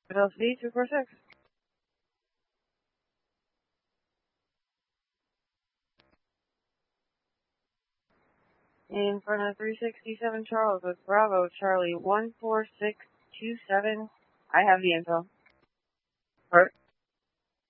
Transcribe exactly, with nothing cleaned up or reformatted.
L C two four six. In front of three sixty-seven Charles with Bravo Charlie one four six two seven. I have the info. Or